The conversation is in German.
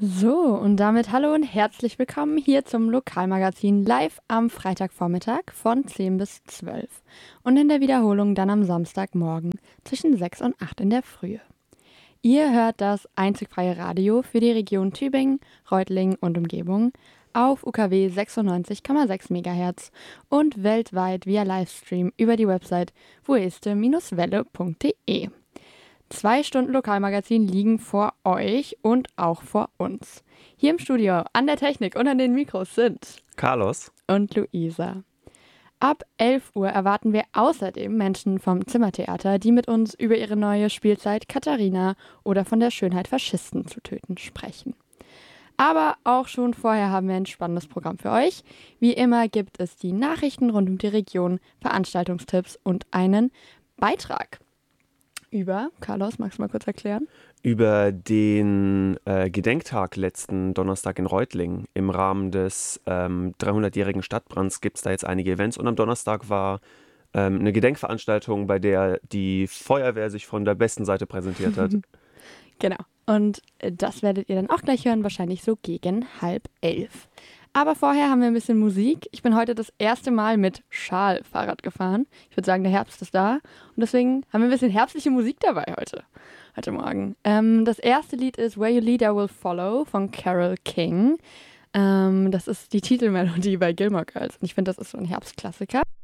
So, und damit hallo und herzlich willkommen hier zum Lokalmagazin live am Freitagvormittag von 10 bis 12 und in der Wiederholung dann am Samstagmorgen zwischen 6 und 8 in der Frühe. Ihr hört das einzig freie Radio für die Region Tübingen, Reutlingen und Umgebung auf UKW 96,6 MHz und weltweit via Livestream über die Website woeste-welle.de. 2 Stunden Lokalmagazin liegen vor euch und auch vor uns. Hier im Studio an der Technik und an den Mikros sind Carlos und Luisa. Ab 11 Uhr erwarten wir außerdem Menschen vom Zimmertheater, die mit uns über ihre neue Spielzeit Katharina oder von der Schönheit Faschisten zu töten sprechen. Aber auch schon vorher haben wir ein spannendes Programm für euch. Wie immer gibt es die Nachrichten rund um die Region, Veranstaltungstipps und einen Beitrag. Carlos, magst du mal kurz erklären? Über den Gedenktag letzten Donnerstag in Reutlingen. Im Rahmen des 300-jährigen Stadtbrands gibt es da jetzt einige Events. Und am Donnerstag war eine Gedenkveranstaltung, bei der die Feuerwehr sich von der besten Seite präsentiert hat. Genau. Und das werdet ihr dann auch gleich hören, wahrscheinlich so gegen 10:30. Aber vorher haben wir ein bisschen Musik. Ich bin heute das erste Mal mit Schal Fahrrad gefahren. Ich würde sagen, der Herbst ist da. Und deswegen haben wir ein bisschen herbstliche Musik dabei heute Morgen. Das erste Lied ist Where You Lead, I Will Follow von Carole King. Das ist die Titelmelodie bei Gilmore Girls. Und ich finde, das ist so ein Herbstklassiker.